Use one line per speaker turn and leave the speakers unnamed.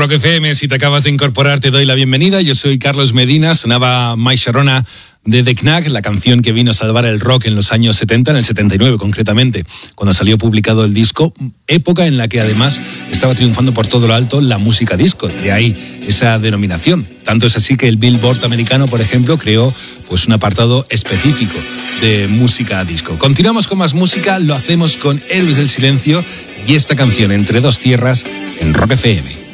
Rock FM, si te acabas de incorporar te doy la bienvenida. Yo soy Carlos Medina, sonaba My Sharona de The Knack, la canción que vino a salvar el rock en los años 70, en el 79 concretamente, cuando salió publicado el disco, época en la que además estaba triunfando por todo lo alto la música disco, de ahí esa denominación. Tanto es así que el Billboard americano, por ejemplo, creó pues un apartado específico de música disco. Continuamos con más música, lo hacemos con Héroes del Silencio y esta canción, Entre dos tierras, en Rock FM.